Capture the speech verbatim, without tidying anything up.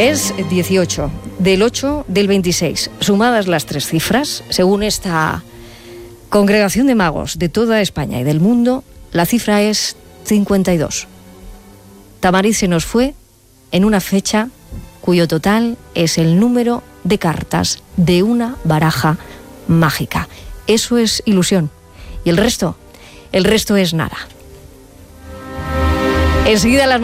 Es dieciocho, del ocho del veintiséis. Sumadas las tres cifras, según esta congregación de magos de toda España y del mundo, la cifra es cincuenta y dos. Tamariz se nos fue en una fecha cuyo total es el número de cartas de una baraja mágica. Eso es ilusión. Y el resto, el resto es nada. Enseguida las